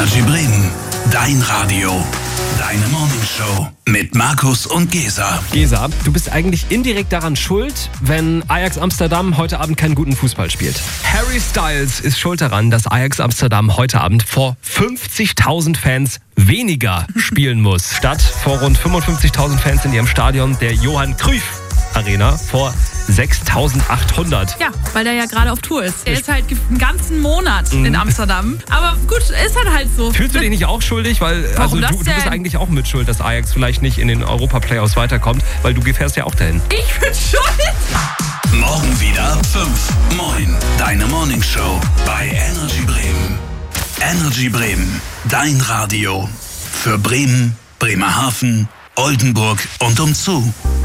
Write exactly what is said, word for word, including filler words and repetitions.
Energy Bremen, dein Radio, deine Morningshow mit Markus und Gesa. Gesa, du bist eigentlich indirekt daran schuld, wenn Ajax Amsterdam heute Abend keinen guten Fußball spielt. Harry Styles ist schuld daran, dass Ajax Amsterdam heute Abend vor fünfzigtausend Fans weniger spielen muss. Statt vor rund fünfundfünfzigtausend Fans in ihrem Stadion der Johann Cruyff Arena vor sechstausendachthundert. Ja, weil der ja gerade auf Tour ist. Er ist halt einen ganzen Monat mhm. in Amsterdam. Aber gut, ist halt halt so. Fühlst du dich nicht auch schuldig? Weil also du, du bist eigentlich auch mit schuld, dass Ajax vielleicht nicht in den Europa-Playoffs weiterkommt, weil du fährst ja auch dahin. Ich bin schuld! Morgen wieder fünf. Moin, deine Morningshow bei Energy Bremen. Energy Bremen, dein Radio. Für Bremen, Bremerhaven, Oldenburg und umzu.